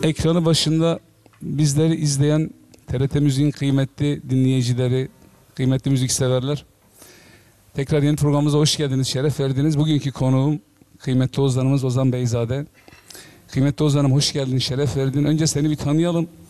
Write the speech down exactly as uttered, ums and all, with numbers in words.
Ekranı başında bizleri izleyen T R T Müziğin kıymetli dinleyicileri, kıymetli müzikseverler. Tekrar yeni programımıza hoş geldiniz, şeref verdiniz. Bugünkü konuğum kıymetli Ozan'ımız Ozan Beyzade. Kıymetli Ozan'ım hoş geldin, şeref verdin. Önce seni bir tanıyalım.